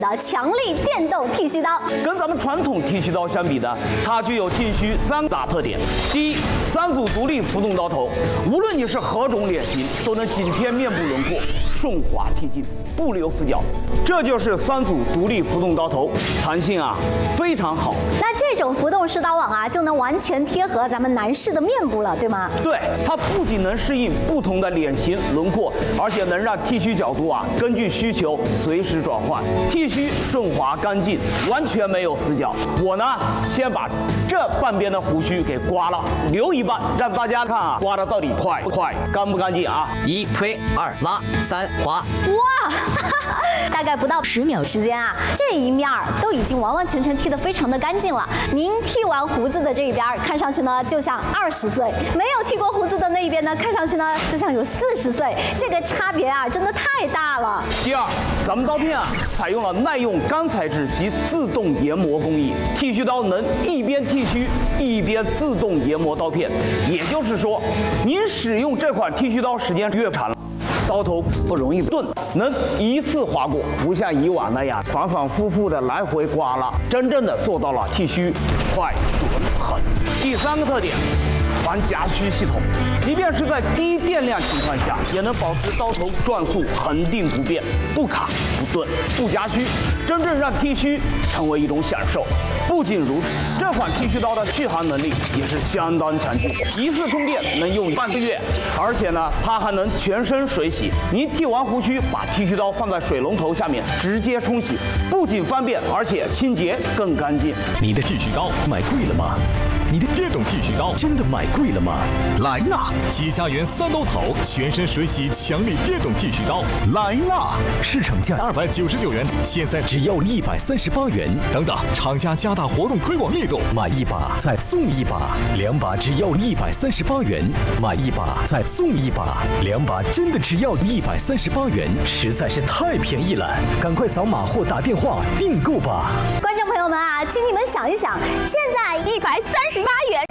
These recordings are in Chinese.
的强力电动剃须刀。 跟咱们传统剃须刀相比呢，它具有剃须3大特点。第一，3组独立浮动刀头，无论你是何种脸型，都能紧贴面部轮廓，顺滑剃净，不留死角。这就是3组独立浮动刀头，弹性啊非常好。 那这种浮动式刀网啊，就能完全贴合咱们男士的面部了，对吗？ 对，它不仅能适应不同的脸型轮廓，而且能让剃须角度啊根据需求随时转换，剃须顺滑干净，完全没有死角。我呢，先把这半边的胡须给刮了，留一半，让大家看啊，刮的到底快不快，干不干净啊 ？1推2拉3滑。 哇，大概不到10秒时间啊，这一面都已经完完全全剃得非常的干净了。您剃完胡子的这一边，看上去呢就像20岁；没有剃过胡子的那一边呢，看上去呢就像有40岁。这个差别啊，真的太大了。 第二，咱们刀片啊，采用了耐用钢材质及自动研磨工艺，剃须刀能一边剃须一边自动研磨刀片。也就是说，您使用这款剃须刀时间越长了，刀头不容易钝，能一次划过，不像以往那样反反复复的来回刮拉，真正的做到了剃须快、准、狠。第3个特点，防夹须系统，即便是在低电量情况下，也能保持刀头转速恒定不变，不卡、不钝、不夹须，真正让剃须成为一种享受。不仅如此，这款剃须刀的续航能力也是相当强劲，一次充电能用半个月，而且呢，它还能全身水洗。您剃完胡须，把剃须刀放在水龙头下面直接冲洗，不仅方便，而且清洁更干净。 你的剃须刀买贵了吗？你的电动剃须刀真的买贵了吗？来啦！吉家园3刀头全身水洗强力电动剃须刀来啦！市场价299元，现在只要138元。等等，厂家加大活动推广力度，买1把再送1把，2把只要138元，买1把再送1把，2把真的只要138元，实在是太便宜了！赶快扫码或打电话订购吧！ 观众朋友们啊，请你们想一想，现在138元。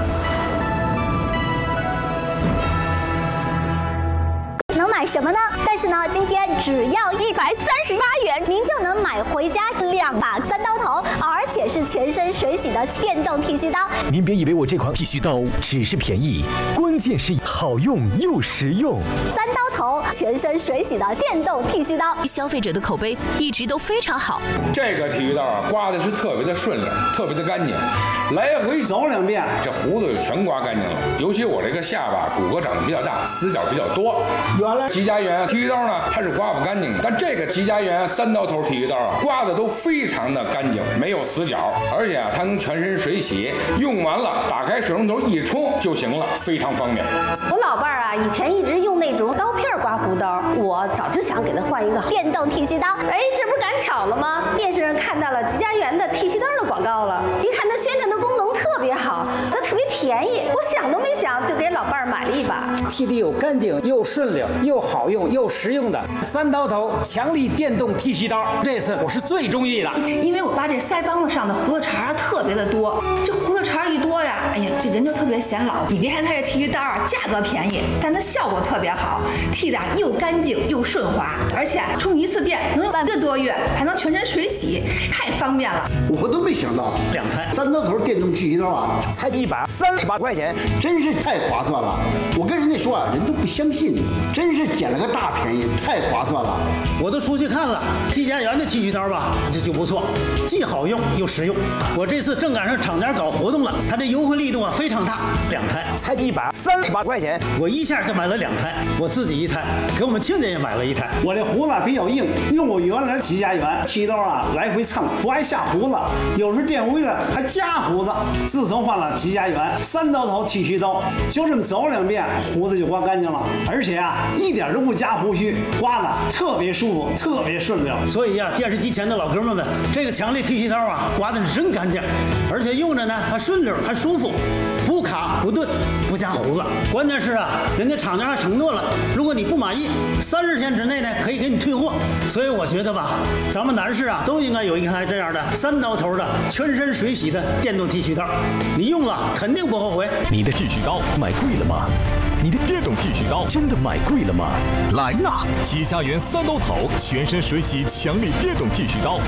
能买什么呢？但是呢，今天只要138元，您就能买回家2把3刀头，而且是全身水洗的电动剃须刀。 您别以为我这款剃须刀只是便宜，关键是好用又实用。 3刀头全身水洗的电动剃须刀， 消费者的口碑一直都非常好。 这个剃须刀啊，刮的是特别的顺溜，特别的干净，来回走2遍，这胡子就全刮干净了。尤其我这个下巴骨骼长得比较大，死角比较多。原来吉家园剃须刀呢，它是刮不干净的，但这个吉家园3刀头剃须刀啊，刮的都非常的干净，没有死角，而且啊，它能全身水洗，用完了打开水龙头一冲就行了，非常方便。 我老伴儿啊，以前一直用那种刀片刮胡刀，我早就想给他换一个电动剃须刀。 哎，这不是赶巧了吗？电视上看到了吉家园的剃须刀的广告了，一看它宣传的功能特别好，它特别便宜，我想都没想就给老伴儿买了1把。 剃的又干净又顺溜又好用又实用的3刀头强力电动剃须刀，这次我是最中意的。 因为我爸这腮帮子上的胡子茬特别的多，这胡子茬一多呀，哎呀，这人就特别显老。你别看它这剃须刀啊，价格便宜，但它效果特别好，剃的又干净又顺滑，而且充1次电能用1个多月，还能全身水洗，太方便了。 我都没想到2台3刀头电动剃须刀啊，才138块钱，真是太划算了。我跟人家说啊，人都不相信，真是捡了个大便宜，太划算了。 我都出去看了吉家园的剃须刀吧，这就不错，既好用又实用。我这次正赶上厂家搞活动了，它这优惠力度啊非常大，2台才138块钱， 我一下就买了2台，我自己1台，给我们亲家也买了1台。 我这胡子比较硬，用我原来吉家园剃须刀啊来回蹭，不爱下胡子，有时电微了还加胡子。自从换了吉家园3刀头剃须刀，就这么走2遍，胡子就刮干净了，而且啊一点都不加胡须，刮的特别舒服，特别顺溜。 所以啊，电视机前的老哥们们，这个强力剃须刀啊，刮的是真干净，而且用着呢还顺溜还舒服，不卡不钝不加胡子。关键是啊，人家厂家还承诺了，如果你不满意，30天之内呢可以给你退货。所以我觉得吧，咱们男士啊都应该有一台这样的3刀头的全身水洗的电动剃须刀，你用了肯定不后悔。 你的剃须刀买贵了吗？你的电动剃须刀真的买贵了吗？来啦！吉家园3刀头全身水洗强力电动剃须刀